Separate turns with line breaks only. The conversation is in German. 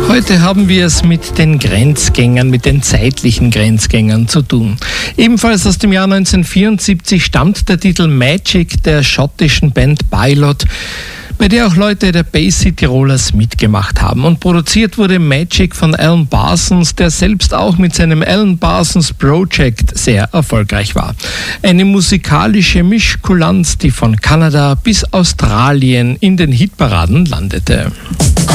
Heute haben wir es mit den Grenzgängern, mit den zeitlichen Grenzgängern zu tun. Ebenfalls aus dem Jahr 1974 stammt der Titel Magic der schottischen Band Pilot, bei der auch Leute der Bay City Rollers mitgemacht haben. Und produziert wurde Magic von Alan Parsons, der selbst auch mit seinem Alan Parsons Project sehr erfolgreich war. Eine musikalische Mischkulanz, die von Kanada bis Australien in den Hitparaden landete.